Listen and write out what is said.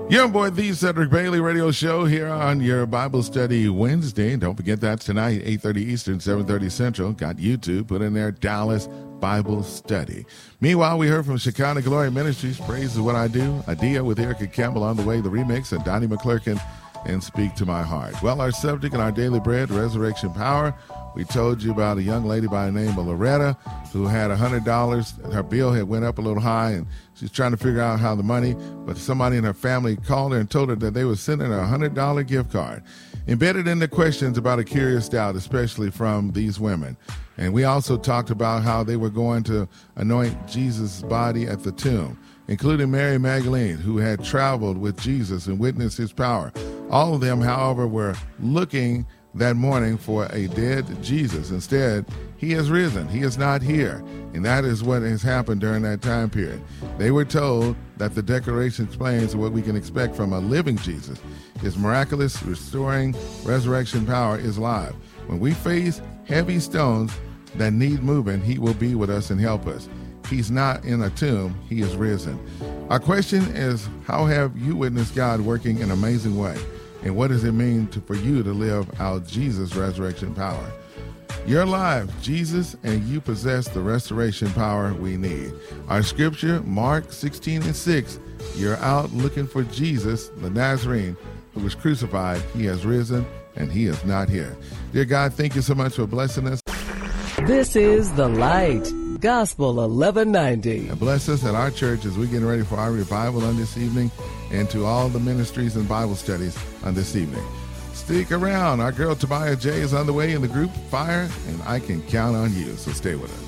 Young boy, the Cedric Bailey radio show here on your Bible study Wednesday. Don't forget that's tonight, 8:30 Eastern, 7:30 Central. Got YouTube. Put in there, Dallas Bible Study. Meanwhile, we heard from Shekinah Glory Ministries, Praise is What I Do. Adia with Erica Campbell on the way, the remix, and Donnie McClurkin and Speak to My Heart. Well, our subject in our daily bread, resurrection power. We told you about a young lady by the name of Loretta who had $100. Her bill had went up a little high, and she's trying to figure out how the money, but somebody in her family called her and told her that they were sending her a $100 gift card. Embedded in the questions about a curious doubt, especially from these women. And we also talked about how they were going to anoint Jesus' body at the tomb, including Mary Magdalene, who had traveled with Jesus and witnessed his power. All of them, however, were looking that morning for a dead Jesus. Instead, he has risen. He is not here. And that is what has happened during that time period. They were told that the declaration explains what we can expect from a living Jesus. His miraculous, restoring resurrection power is live. When we face heavy stones that need moving, he will be with us and help us. He's not in a tomb. He is risen. Our question is, how have you witnessed God working in an amazing way? And what does it mean for you to live out Jesus' resurrection power? You're alive, Jesus, and you possess the restoration power we need. Our scripture, Mark 16:6, you're out looking for Jesus, the Nazarene, who was crucified. He has risen, and he is not here. Dear God, thank you so much for blessing us. This is The Light, Gospel 1190. And bless us at our church as we're getting ready for our revival on this evening, and to all the ministries and Bible studies on this evening. Stick around. Our girl Tobiah J is on the way in the group Fire, and I Can Count on You. So stay with us.